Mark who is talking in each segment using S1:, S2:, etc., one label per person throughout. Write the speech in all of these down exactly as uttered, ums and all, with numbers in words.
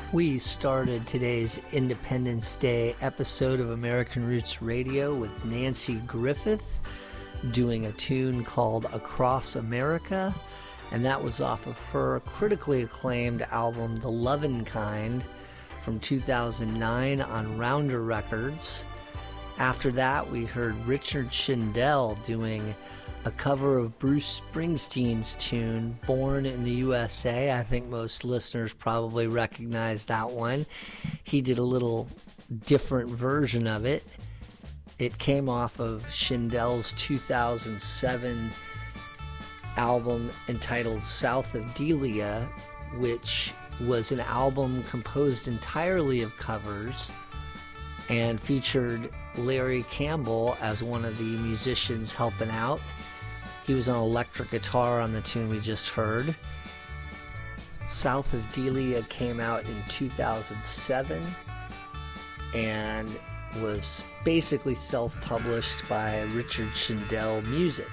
S1: We started today's Independence Day episode of American Roots Radio with Nanci Griffith doing a tune called Across America, and that was off of her critically acclaimed album The Lovin' Kind from two thousand nine on Rounder Records. After that, we heard Richard Shindell doing a cover of Bruce Springsteen's tune, Born in the U S A. I think most listeners probably recognize that one. He did a little different version of it. It came off of Shindell's two thousand seven album entitled South of Delia, which was an album composed entirely of covers and featured Larry Campbell as one of the musicians helping out. He was on electric guitar on the tune we just heard. South of Delia came out in two thousand seven and was basically self-published by Richard Shindell Music.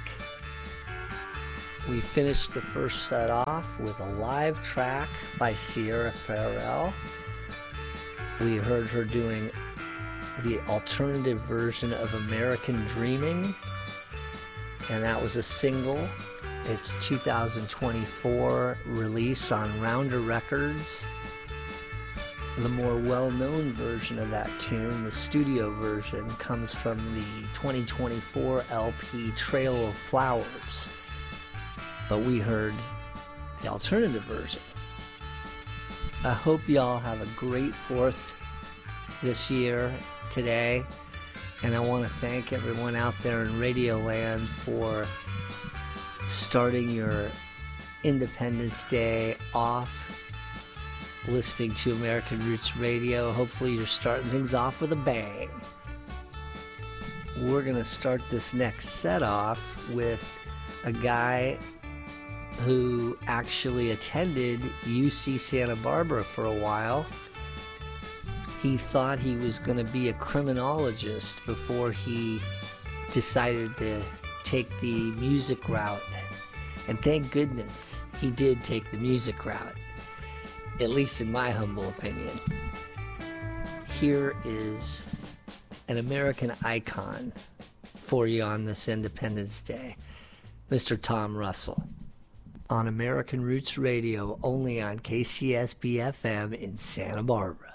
S1: We finished the first set off with a live track by Sierra Farrell. We heard her doing the alternative version of American Dreaming, and that was a single. It's two thousand twenty-four release on Rounder Records. The more well-known version of that tune, the studio version, comes from the twenty twenty-four L P Trail of Flowers, but we heard the alternative version. I hope y'all have a great fourth this year, today, and I want to thank everyone out there in Radio Land for starting your Independence Day off listening to American Roots Radio. Hopefully you're starting things off with a bang. We're going to start this next set off with a guy who actually attended U C Santa Barbara for a while. He thought he was going to be a criminologist before he decided to take the music route. And thank goodness he did take the music route, at least in my humble opinion. Here is an American icon for you on this Independence Day, Mister Tom Russell, on American Roots Radio, only on K C S B F M in Santa Barbara.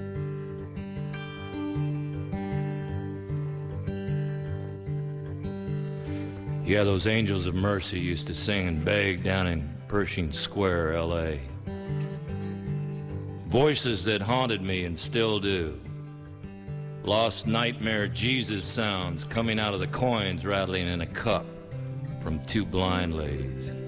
S2: Yeah, those angels of mercy used to sing and beg down in Pershing Square, L A Voices that haunted me and still do. Lost nightmare Jesus sounds coming out of the coins rattling in a cup from two blind ladies.